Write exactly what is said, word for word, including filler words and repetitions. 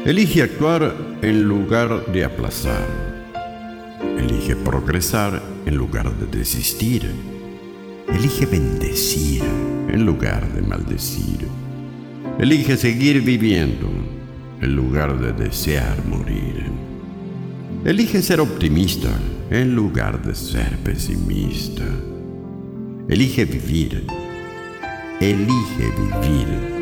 Elige actuar en lugar de aplazar. Elige progresar en lugar de desistir. Elige bendecir en lugar de maldecir. Elige seguir viviendo en lugar de desear morir. Elige ser optimista en lugar de ser pesimista. Elige vivir. Elige vivir